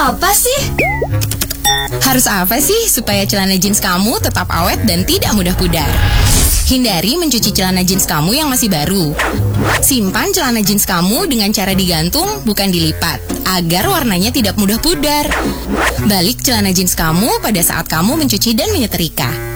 apa sih? Harus apa sih supaya celana jeans kamu tetap awet dan tidak mudah pudar? Hindari mencuci celana jeans kamu yang masih baru. Simpan celana jeans kamu dengan cara digantung, bukan dilipat, agar warnanya tidak mudah pudar. Balik celana jeans kamu pada saat kamu mencuci dan menyetrika.